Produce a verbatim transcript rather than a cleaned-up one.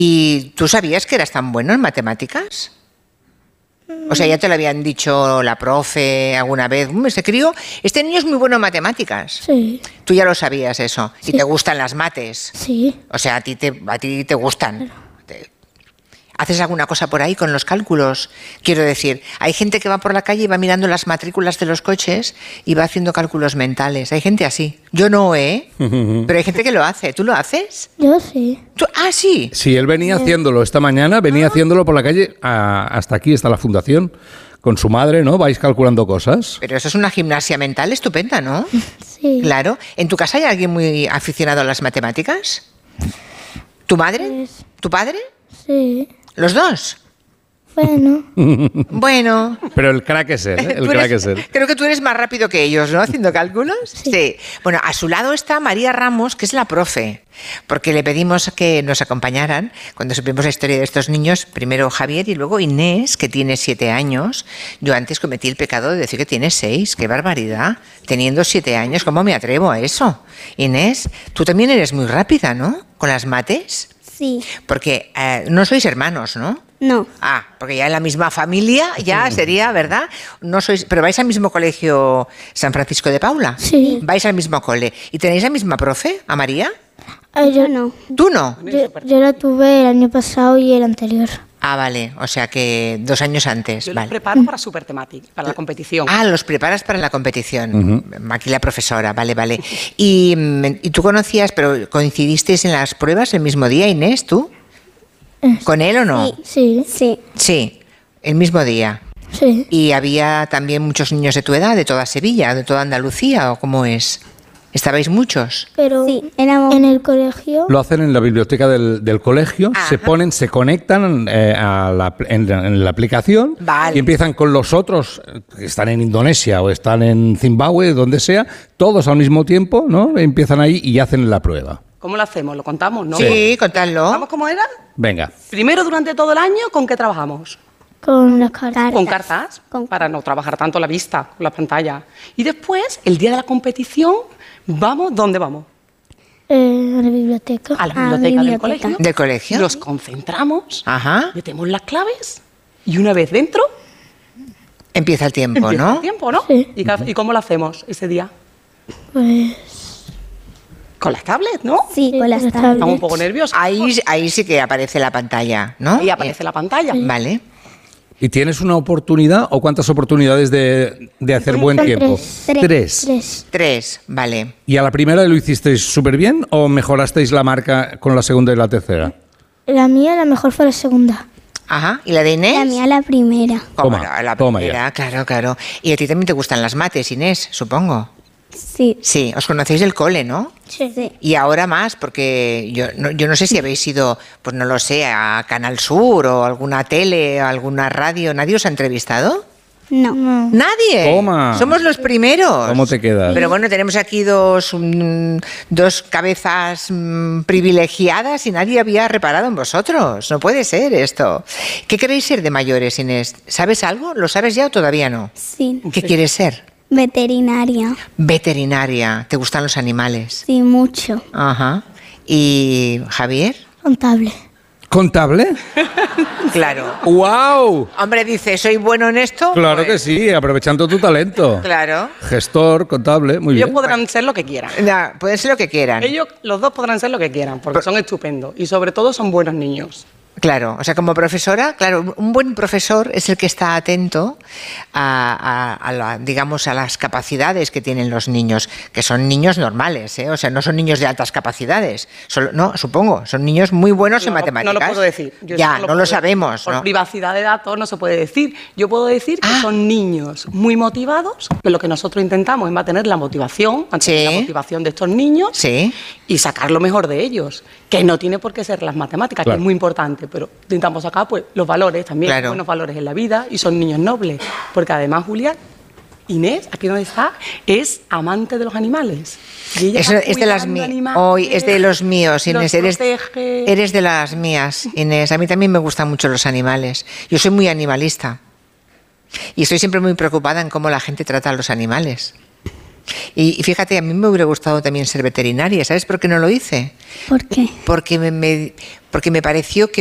¿Y tú sabías que eras tan bueno en matemáticas? O sea, ya te lo habían dicho la profe alguna vez. Este crío, este niño es muy bueno en matemáticas. Sí. Tú ya lo sabías eso. Sí. ¿Y te gustan las mates? Sí. O sea, a ti te, a ti te gustan. Te- ¿Haces alguna cosa por ahí con los cálculos? Quiero decir, hay gente que va por la calle y va mirando las matrículas de los coches y va haciendo cálculos mentales. Hay gente así. Yo no, ¿eh? Pero hay gente que lo hace. ¿Tú lo haces? Yo sí. ¿Tú? Ah, sí. Sí, él venía haciéndolo esta mañana, venía haciéndolo por la calle, a- hasta aquí está la fundación, con su madre, ¿no? Vais calculando cosas. Pero eso es una gimnasia mental estupenda, ¿no? Sí. Claro. ¿En tu casa hay alguien muy aficionado a las matemáticas? ¿Tu madre? Pues- ¿Tu padre? Sí. ¿Los dos? Bueno. Bueno. Pero el crack es él, ¿eh? El Tú crack eres- es él. Creo que tú eres más rápido que ellos, ¿no? Haciendo cálculos. Sí. Bueno, a su lado está María Ramos, que es la profe, porque le pedimos que nos acompañaran cuando supimos la historia de estos niños, primero Javier y luego Inés, que tiene siete años. Yo antes cometí el pecado de decir que tiene seis. ¡Qué barbaridad! Teniendo siete años, ¿cómo me atrevo a eso? Inés, tú también eres muy rápida, ¿no? Con las mates. Sí. Porque eh, no sois hermanos, ¿no? No. Ah, porque ya en la misma familia ya sería, ¿verdad? No sois, pero vais al mismo colegio San Francisco de Paula. Sí. Vais al mismo cole. ¿Y tenéis la misma profe, a María? Ah, yo no. ¿Tú no? Yo, yo la tuve el año pasado y el anterior. Ah, vale. O sea que dos años antes. Yo los Vale. preparo para Supertematic, para la competición. Ah, los preparas para la competición. Aquí la profesora, vale, vale. Y, mm, y tú conocías, pero coincidisteis en las pruebas el mismo día, Inés, ¿tú? ¿Con él o no? Sí. Sí. Sí, el mismo día. Sí. ¿Y había también muchos niños de tu edad, de toda Sevilla, de toda Andalucía, o cómo es? ¿Estabais muchos? Pero Sí, éramos- en el colegio. Lo hacen en la biblioteca del, del colegio, Ajá. se ponen, se conectan eh, a la, en, la, en la aplicación Vale. y empiezan con los otros eh, que están en Indonesia o están en Zimbabue, donde sea, todos al mismo tiempo, ¿no? Empiezan ahí y hacen la prueba. ¿Cómo lo hacemos? ¿Lo contamos? ¿No? Sí, contadlo. ¿Vamos cómo era? Venga. Primero, durante todo el año, ¿con qué trabajamos? Con las cartas. Con cartas, Con- para no trabajar tanto la vista, con la pantalla. Y después, el día de la competición, ¿vamos? ¿Dónde vamos? Eh, a la biblioteca. A la A la biblioteca del biblioteca. colegio. ¿Del colegio? Nos concentramos, Ajá. metemos las claves y una vez dentro, Empieza el tiempo, empieza ¿no? el tiempo, ¿no? Sí. ¿Y, ca- ¿Y cómo lo hacemos ese día? Pues. Con las tablets, ¿no? Sí, con las las tablets. Estamos un poco nerviosos. Ahí, ahí sí que aparece la pantalla, ¿no? Ahí aparece la pantalla. Vale. ¿Y tienes una oportunidad o cuántas oportunidades de, de hacer buen Son tiempo? tres. Tres. Tres. Tres, vale. ¿Y a la primera lo hicisteis súper bien o mejorasteis la marca con la segunda y la tercera? La mía, la mejor fue la segunda. Ajá. ¿Y la de Inés? La mía la primera. ¿Cómo Toma, no? La toma primera, claro, claro. Y a ti también te gustan las mates, Inés, supongo. Sí. Sí, os conocéis del cole, ¿no? Sí. Sí. Y ahora más, porque yo no, yo no sé si habéis ido, pues no lo sé, a Canal Sur o alguna tele, o alguna radio. ¿Nadie os ha entrevistado? No. ¡Nadie! Toma. Somos los primeros. ¿Cómo te quedas? Pero bueno, tenemos aquí dos, mm, dos cabezas mm, privilegiadas y nadie había reparado en vosotros. No puede ser esto. ¿Qué queréis ser de mayores, Inés? ¿Sabes algo? ¿Lo sabes ya o todavía no? Sí. ¿Qué quieres ser? Veterinaria. Veterinaria. ¿Te gustan los animales? Sí, mucho. Ajá. ¿Y Javier? Contable. ¿Contable? Claro. ¡Wow! Hombre, dice, ¿soy bueno en esto? Claro Pues, que sí, aprovechando tu talento. Claro. Gestor, contable, muy Ellos bien. podrán ser lo que quieran. Ya, pueden ser lo que quieran. Ellos, los dos podrán ser lo que quieran, porque son estupendos. Y sobre todo son buenos niños. Claro, o sea, como profesora, claro, un buen profesor es el que está atento a, a- a la- digamos, a las capacidades que tienen los niños, que son niños normales, ¿eh? O sea, no son niños de altas capacidades, solo- no, supongo, son niños muy buenos en No, matemáticas. No lo puedo decir. Yo ya, eso no puedo lo decir. sabemos, Por ¿no? privacidad de datos no se puede decir. Yo puedo decir que Ah. son niños muy motivados, que lo que nosotros intentamos es mantener la motivación, mantener Sí. la motivación de estos niños Sí. y sacar lo mejor de ellos, que no tiene por qué ser las matemáticas, Claro. que es muy importante, pero intentamos sacar pues, los valores también, Claro. buenos valores en la vida y son niños nobles, porque además, Julia, Inés, aquí donde está, es amante de los animales. Y ella Eso va es de las cuidando mías. animales, Hoy es de los míos, Inés. los Eres, protege. eres de las mías, Inés. A mí también me gustan mucho los animales. Yo soy muy animalista. Y estoy siempre muy preocupada en cómo la gente trata a los animales. Y, y fíjate, a mí me hubiera gustado también ser veterinaria. ¿Sabes por qué no lo hice? ¿Por qué? Porque me, me- porque me pareció que